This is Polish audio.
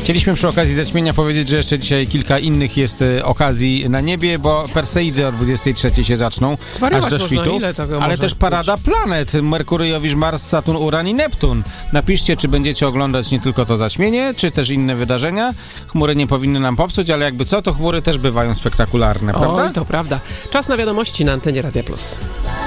Chcieliśmy przy okazji zaćmienia powiedzieć, że jeszcze dzisiaj kilka innych jest okazji na niebie, bo Perseidy o 23 się zaczną, Zwariować aż do świtu, ale też parada planet, Merkury, Jowisz, Mars, Saturn, Uran i Neptun. Napiszcie, czy będziecie oglądać nie tylko to zaćmienie, czy też inne wydarzenia. Chmury nie powinny nam popsuć, ale jakby co, to chmury też bywają spektakularne, prawda? Oj, to prawda. Czas na wiadomości na antenie Radia Plus.